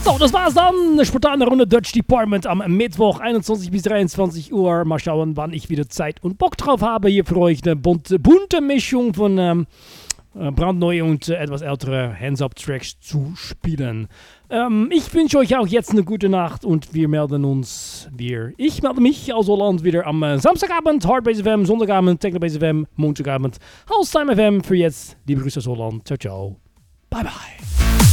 So, das war's dann. Spontane Runde Dutch Department am Mittwoch, 21 bis 23 Uhr. Mal schauen, wann ich wieder Zeit und Bock drauf habe, hier für euch eine bunte Mischung von brandneue und etwas ältere Hands-Up-Tracks zu spielen. Ich wünsche euch auch jetzt eine gute Nacht und ich melde mich aus Holland wieder am Samstagabend, Hardbase FM, Sonntagabend, Technobase FM, Montagabend, Haustime FM. Für jetzt, liebe Grüße aus Holland. Ciao, ciao. Bye, bye.